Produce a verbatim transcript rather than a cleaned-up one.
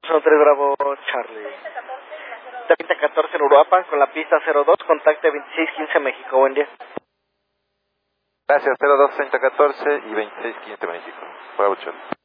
uno tres Bravo Charlie. treinta catorce en Uruapan con la pista cero dos, contacte veintiséis quince México. Buen día. Gracias, cero dos treinta catorce y veintiséis quince México. Bravo Charlie.